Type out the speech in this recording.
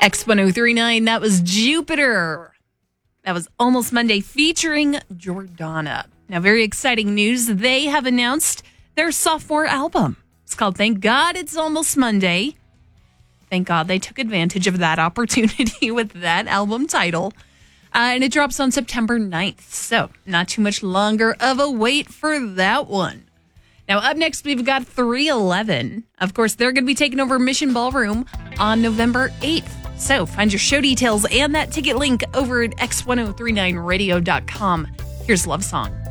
X1039, that was Jupiter. That was Almost Monday featuring Jordana. Now, very exciting news. They have announced their sophomore album. It's called Thank God It's Almost Monday. Thank God they took advantage of that opportunity with that album title. And it drops on September 9th. So, not too much longer of a wait for that one. Now, up next, we've got 311. Of course, they're going to be taking over Mission Ballroom on November 8th. So, find your show details and that ticket link over at x1039radio.com. Here's Love Song.